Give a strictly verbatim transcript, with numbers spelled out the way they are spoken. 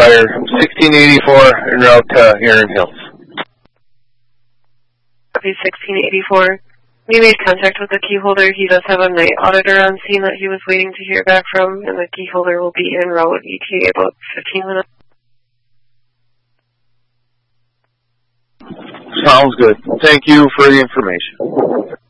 Fire, sixteen eighty-four en route to Erin Hills. Copy sixteen eighty-four. We made contact with the key holder. He does have a night auditor on scene that he was waiting to hear back from, and the key holder will be en route E T A about fifteen minutes. Sounds good. Thank you for the information.